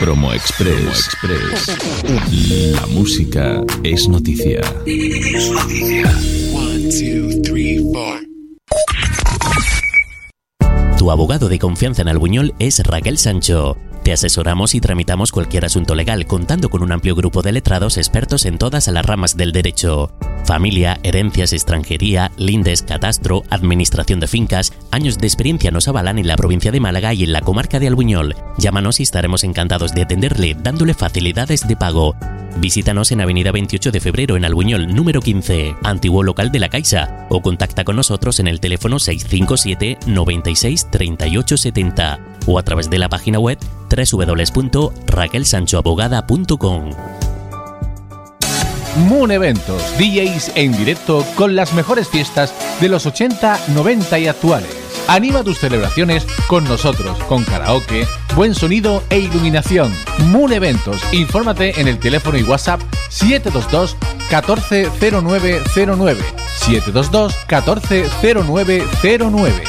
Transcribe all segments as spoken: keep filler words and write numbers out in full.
Promo Express. Promo Express. La música es noticia. Es noticia. One, two, three, four. Tu abogado de confianza en Albuñol es Raquel Sancho. Te asesoramos y tramitamos cualquier asunto legal, contando con un amplio grupo de letrados expertos en todas las ramas del derecho. Familia, herencias, extranjería, lindes, catastro, administración de fincas. Años de experiencia nos avalan en la provincia de Málaga y en la comarca de Albuñol. Llámanos y estaremos encantados de atenderle, dándole facilidades de pago. Visítanos en Avenida veintiocho de febrero en Albuñol, número quince, antiguo local de la Caixa, o contacta con nosotros en el teléfono seis cinco siete, noventa y seis, treinta y ocho setenta o a través de la página web doble u doble u doble u punto raquel sancho abogada punto com. Moon Eventos, D Js en directo con las mejores fiestas de los ochenta, noventa y actuales. Anima tus celebraciones con nosotros, con karaoke, buen sonido e iluminación. Moon Eventos, infórmate en el teléfono y WhatsApp siete dos dos, catorce cero nueve cero nueve, siete dos dos, catorce cero nueve cero nueve.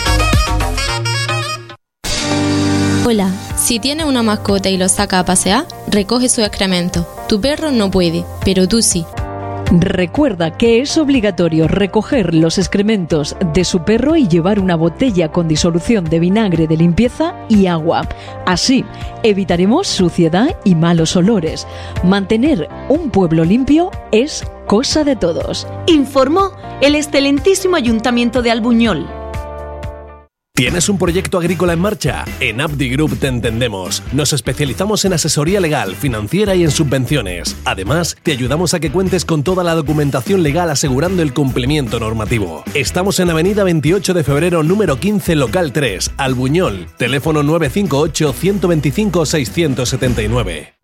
Hola, si tienes una mascota y lo saca a pasear, recoge su excremento. Tu perro no puede, pero tú sí. Recuerda que es obligatorio recoger los excrementos de su perro y llevar una botella con disolución de vinagre de limpieza y agua. Así evitaremos suciedad y malos olores. Mantener un pueblo limpio es cosa de todos. Informó el excelentísimo Ayuntamiento de Albuñol. ¿Tienes un proyecto agrícola en marcha? En Abdi Group te entendemos. Nos especializamos en asesoría legal, financiera y en subvenciones. Además, te ayudamos a que cuentes con toda la documentación legal asegurando el cumplimiento normativo. Estamos en Avenida veintiocho de febrero, número quince, local tres, Albuñol. Teléfono nueve cinco ocho, uno dos cinco, seis siete nueve.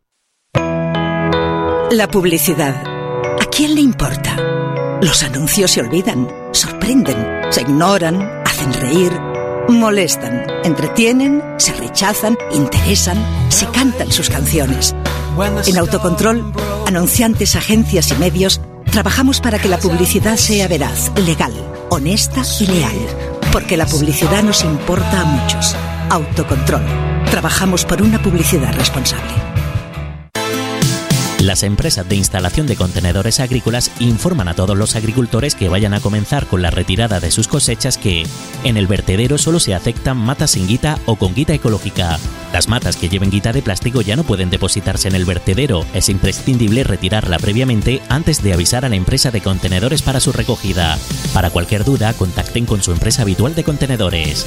La publicidad. ¿A quién le importa? Los anuncios se olvidan, sorprenden, se ignoran, hacen reír, molestan, entretienen, se rechazan, interesan, se cantan sus canciones. En Autocontrol, anunciantes, agencias y medios, trabajamos para que la publicidad sea veraz, legal, honesta y leal. Porque la publicidad nos importa a muchos. Autocontrol. Trabajamos por una publicidad responsable. Las empresas de instalación de contenedores agrícolas informan a todos los agricultores que vayan a comenzar con la retirada de sus cosechas que en el vertedero solo se aceptan matas sin guita o con guita ecológica. Las matas que lleven guita de plástico ya no pueden depositarse en el vertedero. Es imprescindible retirarla previamente antes de avisar a la empresa de contenedores para su recogida. Para cualquier duda, contacten con su empresa habitual de contenedores.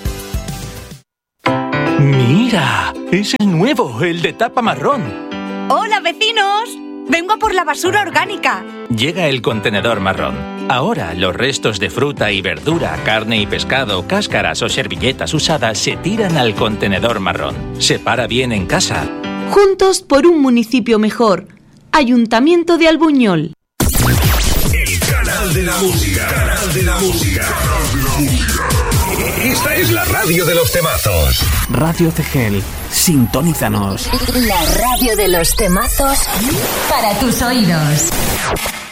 ¡Mira! Es el nuevo, el de tapa marrón. ¡Hola, vecinos! Vengo a por la basura orgánica. Llega el contenedor marrón. Ahora los restos de fruta y verdura, carne y pescado, cáscaras o servilletas usadas se tiran al contenedor marrón. Separa bien en casa. Juntos por un municipio mejor. Ayuntamiento de Albuñol. El canal de la música. Canal de la música. Esta es la radio de los temazos. Radio Cegel, sintonízanos. La radio de los temazos para tus oídos.